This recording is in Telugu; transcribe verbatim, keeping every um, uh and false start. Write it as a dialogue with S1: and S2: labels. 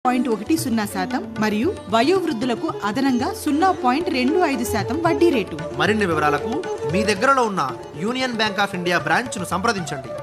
S1: పాయింట్ ఒకటి సున్నా శాతం మరియు వయోవృద్ధులకు అదనంగా సున్నా పాయింట్ రెండు ఐదు శాతం వడ్డీ రేటు.
S2: మరిన్ని వివరాలకు మీ దగ్గరలో ఉన్న యూనియన్ బ్యాంక్ ఆఫ్ ఇండియా బ్రాంచ్ను సంప్రదించండి.